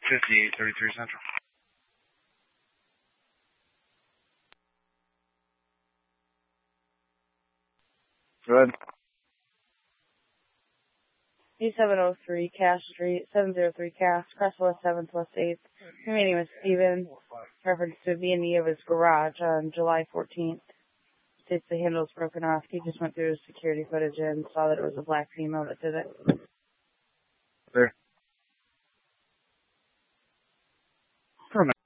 5833 Central. Go ahead. E703 Cass Street, 703 Cass, Crestwest 7th, West 8th. Your name is Steven. Reference to B&E of his garage on July 14th. States the handle was broken off. He just went through his security footage and saw that it was a black female that did it. There. For a minute.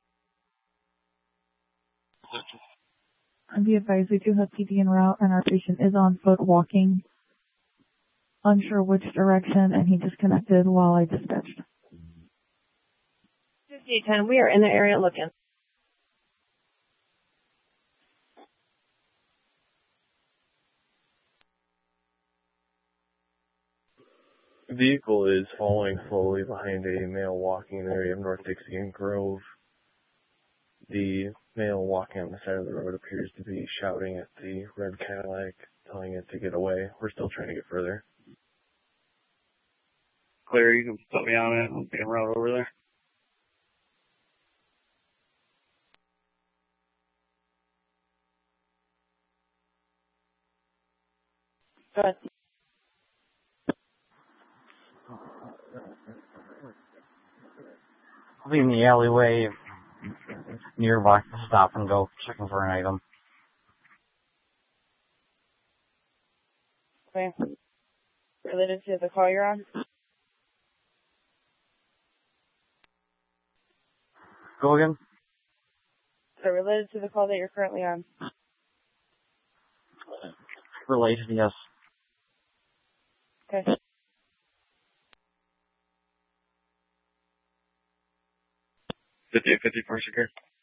Be advised, we do have PD en route, and our patient is on foot walking, unsure which direction, and he disconnected while I dispatched. 5810, we are in the area looking. The vehicle is following slowly behind a male walking in the area of North Dixie and Grove. The male walking on the side of the road appears to be shouting at the red Cadillac, telling it to get away. We're still trying to get further. Clear, you can put me on it. I'll be en route over there. Go ahead. I'll be in the alleyway nearby. Stop and go checking for an item. Okay. Related to the call you're on? Go again? So related to the call that you're currently on? Related, yes. Okay. 5854 secure.